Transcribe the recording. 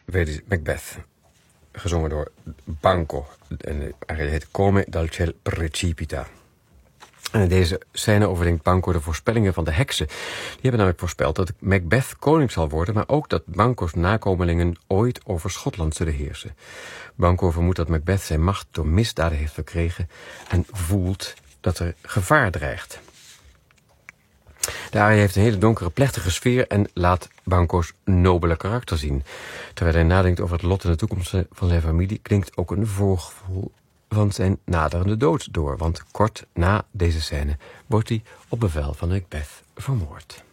Macbeth, gezongen door Banco. En de aria heet Come dal ciel precipita. En in deze scène overdenkt Banco de voorspellingen van de heksen. Die hebben namelijk voorspeld dat Macbeth koning zal worden, maar ook dat Banco's nakomelingen ooit over Schotland zullen heersen. Banco vermoedt dat Macbeth zijn macht door misdaden heeft verkregen en voelt dat er gevaar dreigt. De aria heeft een hele donkere, plechtige sfeer en laat Banco's nobele karakter zien. Terwijl hij nadenkt over het lot en de toekomst van zijn familie, klinkt ook een voorgevoel van zijn naderende dood door. Want kort na deze scène wordt hij op bevel van Macbeth vermoord.